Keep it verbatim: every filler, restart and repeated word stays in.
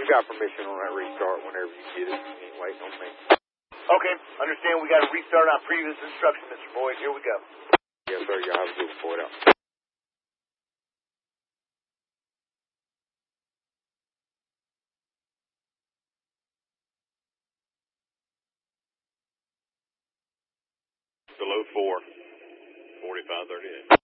got permission on that restart whenever you get it. You ain't waiting on me. Okay, understand we got to restart on previous instructions, Mister Boyd. Here we go. Yes, sir. Y'all have a good Boyd out. Below four, forty-five thirty-eight.